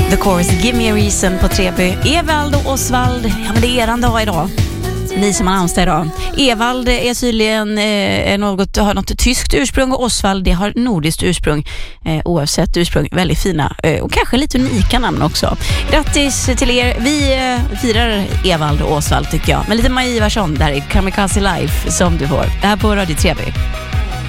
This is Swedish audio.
The Chorus, Give Me a Reason på Treby. Evald och Osvald, ja men det är eran dag idag. Ni som har namnsdag idag. Evald är tydligen har något tyskt ursprung och Osvald det har nordiskt ursprung. Oavsett ursprung, väldigt fina och kanske lite unika namn också. Grattis till er. Vi firar Evald och Osvald tycker jag. Med lite Maja Ivarsson där i Kamikaze Life som du får. Det här på Radio Treby.